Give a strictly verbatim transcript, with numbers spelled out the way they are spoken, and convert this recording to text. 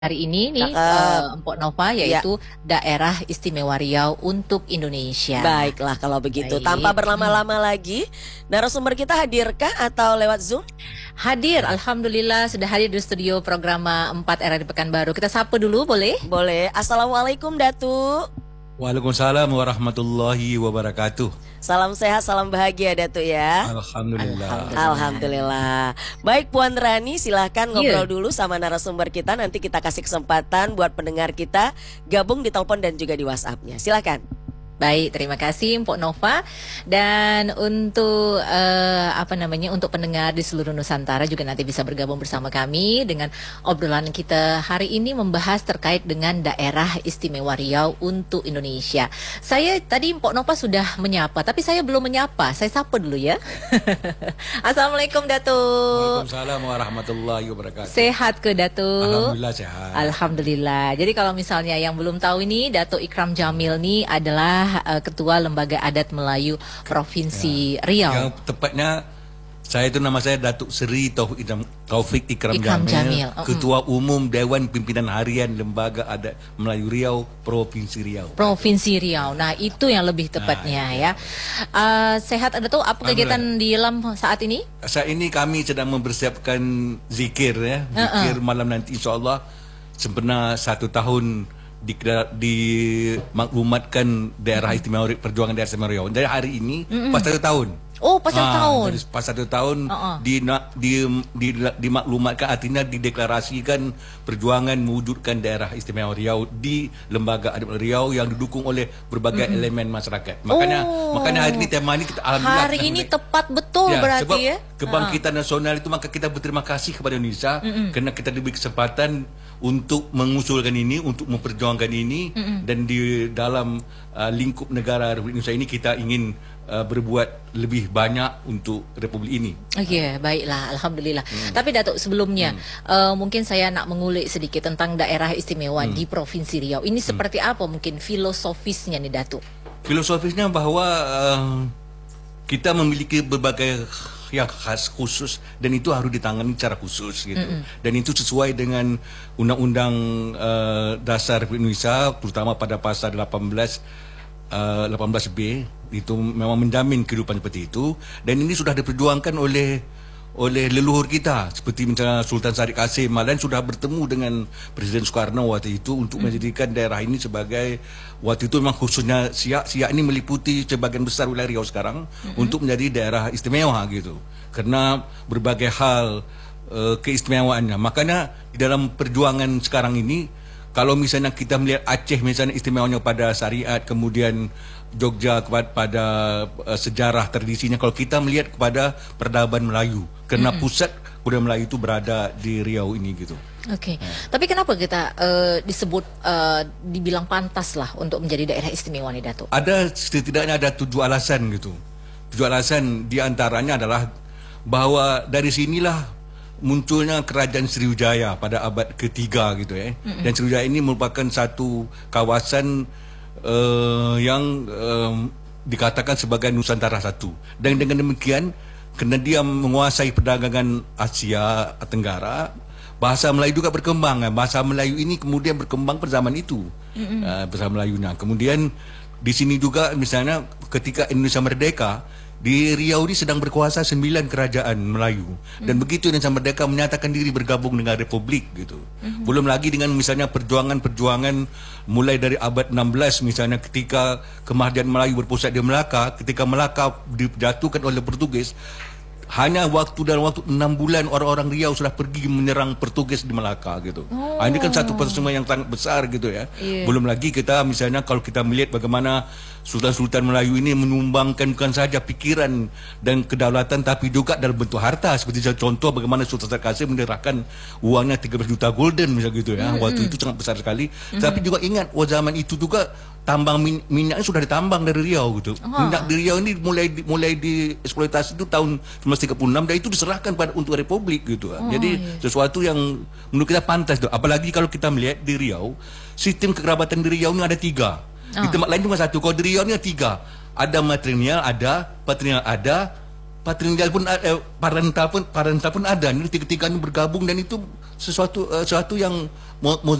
Hari ini nih Cakep. uh, Mpok Nova Ya, yaitu Daerah Istimewa Riau untuk Indonesia. baiklah kalau begitu. Tanpa Baik. Hmm. berlama-lama lagi, narasumber kita hadirkah atau lewat Zoom? Hadir, Alhamdulillah sudah hadir di studio program empat R R I Pekanbaru. Kita sapa dulu boleh? Boleh. Assalamualaikum Datu. Waalaikumsalam warahmatullahi wabarakatuh. Salam sehat, salam bahagia Datu ya. Alhamdulillah. Alhamdulillah. Baik Puan Rani, silahkan ngobrol Iya. dulu sama narasumber kita. Nanti kita kasih kesempatan buat pendengar kita gabung di telepon dan juga di WhatsApp-nya. Silahkan. Baik, terima kasih Mpok Nova. Dan untuk eh, apa namanya untuk pendengar di seluruh Nusantara juga nanti bisa bergabung bersama kami dengan obrolan kita hari ini membahas terkait dengan Daerah Istimewa Riau untuk Indonesia. Saya tadi Mpok Nova sudah menyapa, tapi saya belum menyapa. Saya sapa dulu ya. Assalamualaikum Datuk. Waalaikumsalam warahmatullahi wabarakatuh. Sehat ke Datuk? Alhamdulillah sehat. Alhamdulillah. Jadi kalau misalnya yang belum tahu ini, Datuk Ikram Jamil ini adalah uh, Ketua Lembaga Adat Melayu Provinsi Riau. Yang tepatnya saya itu nama saya Datuk Seri Taufik Ikram, Taufik Ikram, Ikram Jamil, Jamil. Oh, Ketua Umum Dewan Pimpinan Harian Lembaga Adat Melayu Riau Provinsi Riau. Provinsi Riau. Nah, itu yang lebih tepatnya Nah, ya. Uh, sehat Datuk, apa kegiatan di Lam saat ini? Saat ini kami sedang mempersiapkan zikir ya, zikir malam nanti insyaAllah sempena satu tahun di, dimaklumatkan daerah istimewa perjuangan daerah istimewa Riau. Dari hari ini mm-mm. pas satu tahun. Oh, pas satu Ah, tahun. Jadi pas satu tahun Uh-uh. di, di, di, dimaklumatkan, artinya dideklarasikan perjuangan mewujudkan daerah istimewa Riau di Lembaga Adat Riau yang didukung oleh berbagai mm-hmm. elemen masyarakat. Makanya Oh. makanya hari ini tema ini kita alhamdulillah. Hari ini tepat betul Ya, berarti sebab ya. kebangkitan nasional itu maka kita berterima kasih kepada Indonesia Mm-mm. kerana kita diberi kesempatan untuk mengusulkan ini, untuk memperjuangkan ini. Mm-mm. Dan di dalam uh, lingkup negara Republik Indonesia ini kita ingin uh, berbuat lebih banyak untuk Republik ini. Okey, baiklah, alhamdulillah. Hmm. Tapi Datuk sebelumnya, Hmm. uh, mungkin saya nak mengulik sedikit tentang daerah istimewa Hmm. di Provinsi Riau. Ini seperti apa mungkin filosofisnya nih Datuk? Filosofisnya bahawa uh, kita memiliki berbagai yang khas khusus dan itu harus ditangani secara khusus gitu. Mm-mm. Dan itu sesuai dengan Undang-Undang uh, Dasar Republik Indonesia, terutama pada pasal delapan belas uh, delapan belas B, itu memang menjamin kehidupan seperti itu, dan ini sudah diperjuangkan oleh oleh leluhur kita seperti misalnya Sultan Syarif Kasim dan sudah bertemu dengan Presiden Soekarno waktu itu untuk hmm. menjadikan daerah ini sebagai, waktu itu memang khususnya Siak, Siak ini meliputi sebagian besar wilayah Riau sekarang hmm. untuk menjadi daerah istimewa gitu. Karena berbagai hal uh, keistimewaannya. Makanya di dalam perjuangan sekarang ini, kalau misalnya kita melihat Aceh misalnya istimewanya pada syariat, kemudian Jogja kepada pada uh, sejarah tradisinya, kalau kita melihat kepada peradaban Melayu, kerana mm-hmm. pusat budaya Melayu itu berada di Riau ini gitu. Okey. Hmm. Tapi kenapa kita uh, disebut uh, dibilang pantas lah untuk menjadi daerah istimewa nih Datuk? Ada setidaknya ada tujuh alasan gitu. Tujuh alasan di antaranya adalah bahawa dari sinilah munculnya Kerajaan Sriwijaya pada abad ketiga gitu ya. Mm-hmm. Dan Sriwijaya ini merupakan satu kawasan uh, yang uh, dikatakan sebagai Nusantara satu. Dan dengan demikian, kerana dia menguasai perdagangan Asia Tenggara, bahasa Melayu juga berkembang. Bahasa Melayu ini kemudian berkembang pada zaman itu. Mm-hmm. uh, bahasa Melayunya. Kemudian di sini juga misalnya ketika Indonesia merdeka, di Riau ini sedang berkuasa sembilan kerajaan Melayu. Dan mm. begitu Indonesia merdeka menyatakan diri bergabung dengan Republik gitu. Mm-hmm. Belum lagi dengan misalnya perjuangan-perjuangan mulai dari abad enam belas misalnya ketika Kemahdian Melayu berpusat di Melaka, ketika Melaka dijatuhkan oleh Portugis, hanya waktu dalam waktu enam bulan orang-orang Riau sudah pergi menyerang Portugis di Melaka gitu. Oh. Ha, ini kan satu peristiwa yang sangat besar gitu ya. Yeah. Belum lagi kita misalnya kalau kita melihat bagaimana Sultan-Sultan Melayu ini menyumbangkan bukan saja pikiran dan kedaulatan tapi juga dalam bentuk harta, seperti contoh bagaimana Sultan Syarif Kasim menyerahkan uangnya tiga belas juta golden misalnya gitu ya. Mm-hmm. Waktu itu sangat besar sekali. Mm-hmm. Tapi juga ingat waktu zaman itu juga tambang min minyaknya sudah ditambang dari Riau gitu. Oh. Minyak di Riau ini mulai di, mulai dieksploitasi itu tahun seribu sembilan ratus tiga puluh enam dan itu diserahkan pada untuk Republik gitu. Oh, jadi iya. sesuatu yang menurut kita pantas tuh. Apalagi kalau kita melihat di Riau, sistem kekerabatan di Riau ini ada tiga. Oh. Di tempat lain cuma satu. Kalau di Riau ini ada tiga. Ada matrilineal, ada patrilineal, ada patrilineal pun eh, parental pun parental pun ada. Ini tiga-tiga ini bergabung dan itu sesuatu uh, sesuatu yang mo-